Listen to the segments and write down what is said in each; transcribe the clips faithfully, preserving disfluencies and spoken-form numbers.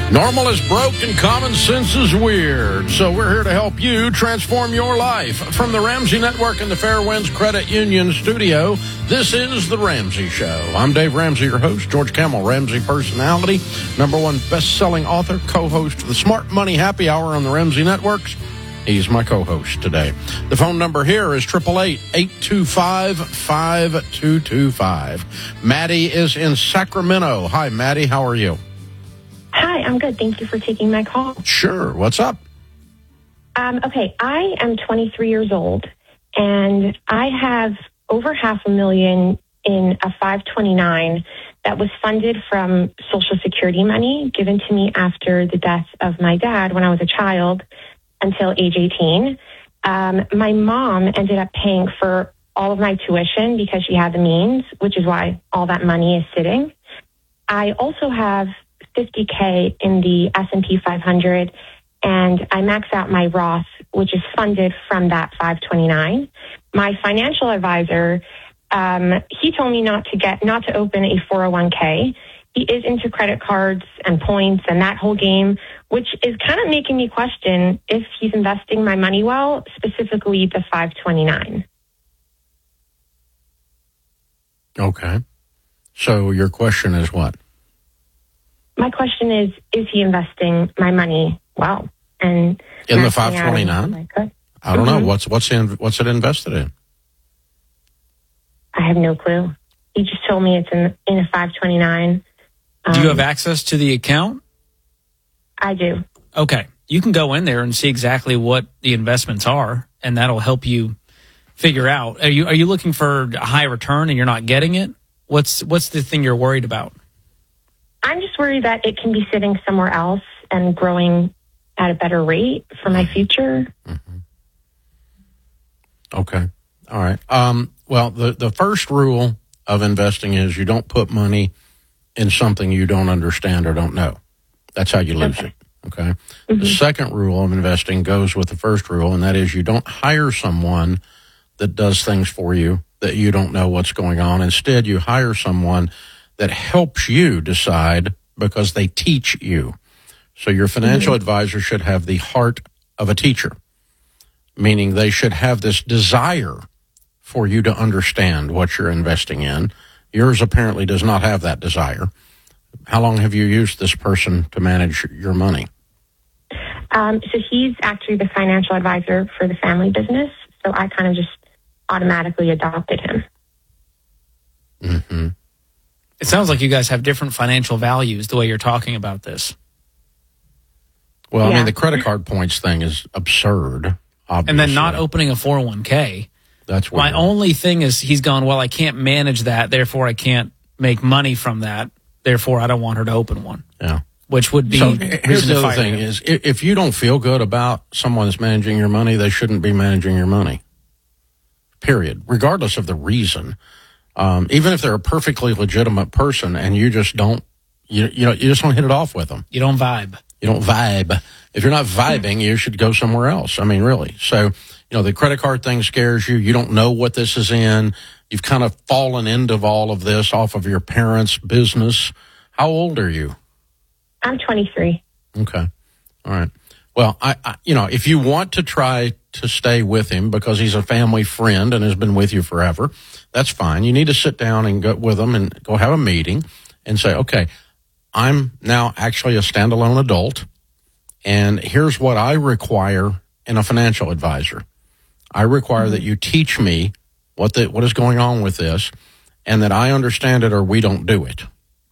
Normal is broke and common sense is weird. So we're here to help you transform your life. From the Ramsey Network and the Fairwinds Credit Union studio, this is The Ramsey Show. I'm Dave Ramsey, your host. George Kamel, Ramsey personality, number one best-selling author, co-host of the Smart Money Happy Hour on the Ramsey Networks. He's my co-host today. The phone number here is eight eight eight, eight two five, five two two five. Maddie is in Sacramento. Hi, Maddie. How are you? Hi, I'm good. Thank you for taking my call. Sure. What's up? Um, okay, I am twenty-three years old, and I have over half a million in a five twenty-nine that was funded from Social Security money given to me after the death of my dad when I was a child until age eighteen. Um, my mom ended up paying for all of my tuition because she had the means, which is why all that money is sitting. I also have fifty K in the S and P five hundred, and I max out my Roth, which is funded from that five twenty-nine. My financial advisor, um, he told me not to get, not to open a four oh one K. He is into credit cards and points and that whole game, which is kind of making me question if he's investing my money well, specifically the five twenty-nine. Okay. So your question is what? My question is, is he investing my money well? And in the five twenty-nine? I, I don't mm-hmm. know. What's what's in, what's it invested in? I have no clue. He just told me it's in, in a five twenty-nine. Um, do you have access to the account? I do. Okay. You can go in there and see exactly what the investments are, and that'll help you figure out. Are you are you looking for a high return and you're not getting it? What's what's the thing you're worried about? I'm just worried that it can be sitting somewhere else and growing at a better rate for my future. Mm-hmm. Okay. All right. Um, well, the, the first rule of investing is you don't put money in something you don't understand or don't know. That's how you lose okay. it. Okay. Mm-hmm. The second rule of investing goes with the first rule, and that is you don't hire someone that does things for you that you don't know what's going on. Instead, you hire someone that helps you decide because they teach you. So your financial mm-hmm. advisor should have the heart of a teacher, meaning they should have this desire for you to understand what you're investing in. Yours apparently does not have that desire. How long have you used this person to manage your money? Um, so he's actually the financial advisor for the family business, so I kind of just automatically adopted him. Mm-hmm. It sounds like you guys have different financial values the way you're talking about this. Well, yeah. I mean, the credit card points thing is absurd, obviously. And then not opening a four oh one K. That's weird. My only thing is he's gone, well, I can't manage that, therefore I can't make money from that, therefore I don't want her to open one. Yeah. Which would be... So here's the other thing is, if you don't feel good about someone that's managing your money, they shouldn't be managing your money. Period. Regardless of the reason. Um, even if they're a perfectly legitimate person and you just don't, you, you know, you just don't hit it off with them. You don't vibe. You don't vibe. If you're not vibing, you should go somewhere else. I mean, really. So, you know, the credit card thing scares you. You don't know what this is in. You've kind of fallen into all of this off of your parents' business. How old are you? I'm twenty-three. Okay. All right. Well, I, I, you know, if you want to try to stay with him because he's a family friend and has been with you forever, that's fine. You need to sit down and go with him and go have a meeting and say, okay, I'm now actually a standalone adult, and here's what I require in a financial advisor. I require mm-hmm. that you teach me what the, what is going on with this, and that I understand it or we don't do it.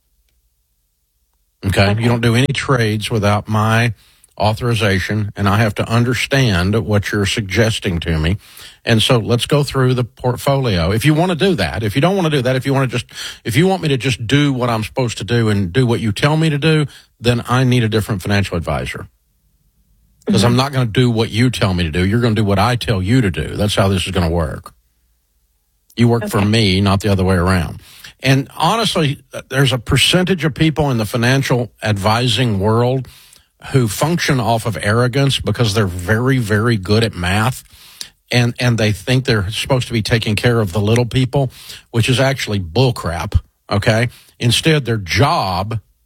Okay? okay. You don't do any trades without my authorization, and I have to understand what you're suggesting to me. And so let's go through the portfolio. If you want to do that, if you don't want to do that, if you want to just, if you want me to just do what I'm supposed to do and do what you tell me to do, then I need a different financial advisor. Because mm-hmm. I'm not going to do what you tell me to do. You're going to do what I tell you to do. That's how this is going to work. You work okay. for me, not the other way around. And honestly, there's a percentage of people in the financial advising world who function off of arrogance because they're very, very good at math. And, and they think they're supposed to be taking care of the little people, which is actually bullcrap, okay? Instead, their job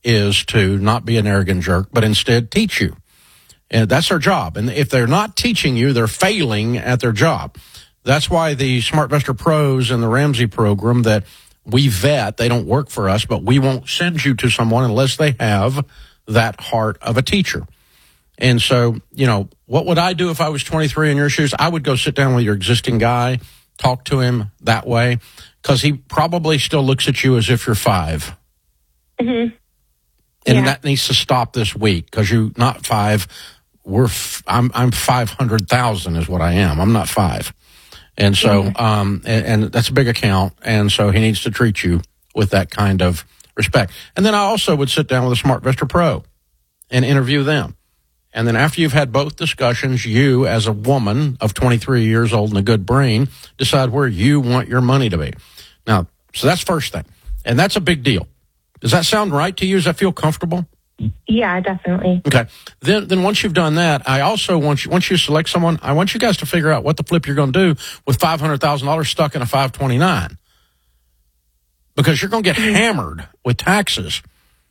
is to not be an arrogant jerk, but instead teach you. And that's their job. And if they're not teaching you, they're failing at their job. That's why the SmartVestor Pros and the Ramsey program that we vet, they don't work for us, but we won't send you to someone unless they have that heart of a teacher. And so, you know, what would I do if I was twenty-three in your shoes? I would go sit down with your existing guy, talk to him that way, because he probably still looks at you as if you're five. Mm-hmm. And Yeah. that needs to stop this week, because you're not five. We're f- I'm I'm five hundred thousand is what I am. I'm not five. And so, Mm-hmm. um, and, and that's a big account. And so he needs to treat you with that kind of respect. And then I also would sit down with a SmartVestor Pro and interview them. And then after you've had both discussions, you as a woman of twenty-three years old and a good brain decide where you want your money to be. Now, so that's first thing. And that's a big deal. Does that sound right to you? Does that feel comfortable? Yeah, definitely. Okay. Then, then once you've done that, I also want you, once you select someone, I want you guys to figure out what the flip you're going to do with five hundred thousand dollars stuck in a five twenty-nine. Because you're going to get hammered with taxes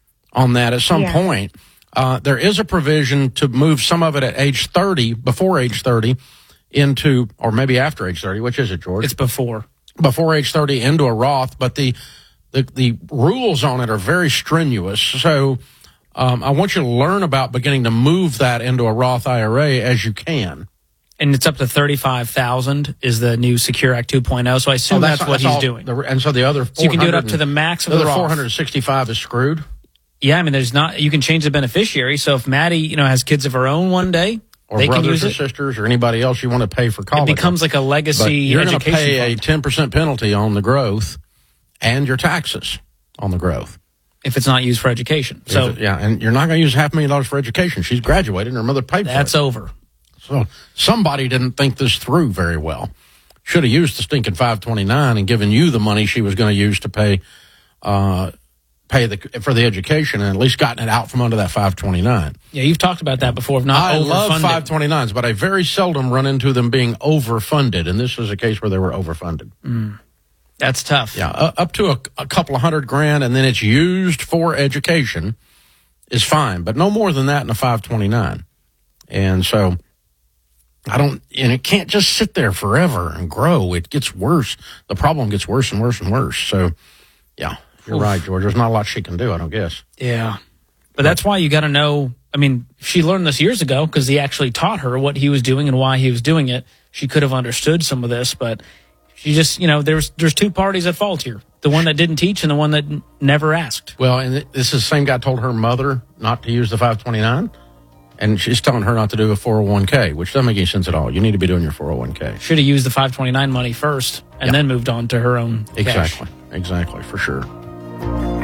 on that at some Yeah. point. Uh, there is a provision to move some of it at age thirty, before age thirty, into, or maybe after age thirty. Which is it, George? It's before. Before age thirty into a Roth, but the, the, the rules on it are very strenuous. So, Um, I want you to learn about beginning to move that into a Roth I R A as you can. And it's up to thirty-five thousand is the new Secure Act two point oh. So I assume Oh, that's, what that's he's all- doing. The, and so the other So you can do it up to the max of the the other Roth. four hundred sixty-five is screwed. Yeah, I mean, there's not. You can change the beneficiary. So if Maddie, you know, has kids of her own one day, Or they can brothers use or it. sisters or anybody else you want to pay for college. It becomes like a But legacy you're going to education pay a fund ten percent penalty on the growth and your taxes on the growth. if it's not used for education. So If it- yeah, and you're not going to use half a million dollars for education. She's graduated and her mother paid for it. that's over. So somebody didn't think this through very well. Should have used the stinking five twenty-nine and given you the money she was going to use to pay, uh, pay the for the education, and at least gotten it out from under that five twenty-nine. Yeah, you've talked about that before. Of not I love overfunding. five twenty-nines, but I very seldom run into them being overfunded, and this is a case where they were overfunded. That's tough. Yeah, uh, up to a, a couple of hundred grand, and then it's used for education is fine, but no more than that in a five twenty-nine. And so I don't, and it can't just sit there forever and grow. It gets worse. The problem gets worse and worse and worse. So, yeah, you're Oof. right, George. There's not a lot she can do, I don't guess. Yeah. But that's why you got to know. I mean, she learned this years ago because he actually taught her what he was doing and why he was doing it. She could have understood some of this, but she just, you know, there's there's two parties at fault here: the one that didn't teach and the one that n- never asked. Well, and this is the same guy told her mother not to use the five twenty-nine, and she's telling her not to do a four oh one k, which doesn't make any sense at all. You need to be doing your four oh one k. Should have used the five twenty-nine money first and Yeah. then moved on to her own cash. Exactly. Exactly, for sure.